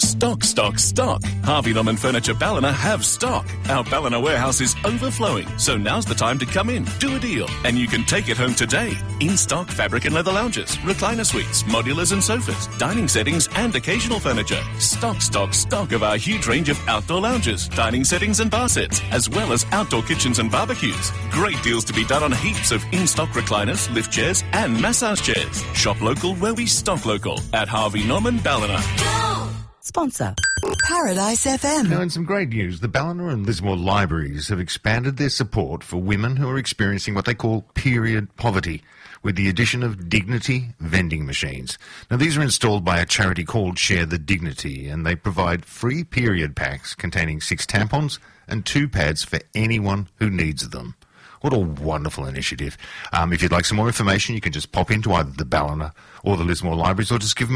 Stock, stock, stock. Harvey Norman Furniture Ballina have stock. Our Ballina warehouse is overflowing, so now's the time to come in, do a deal, and you can take it home today. In stock fabric and leather lounges, recliner suites, modulars and sofas, dining settings and occasional furniture. Stock, stock, stock of our huge range of outdoor lounges, dining settings and bar sets, as well as outdoor kitchens and barbecues. Great deals to be done on heaps of in-stock recliners, lift chairs and massage chairs. Shop local where we stock local at Harvey Norman Ballina. Sponsor Paradise FM. Now, in some great news, the Ballina and Lismore libraries have expanded their support for women who are experiencing what they call period poverty, with the addition of Dignity vending machines. Now, these are installed by a charity called Share the Dignity, and they provide free period packs containing 6 tampons and 2 pads for anyone who needs them. What a wonderful initiative. If you'd like some more information, you can just pop into either the Ballina or the Lismore libraries, or just give them